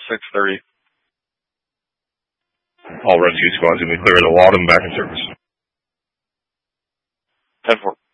6:30. All rescue squads will be clear to Walden back in service. 10-4.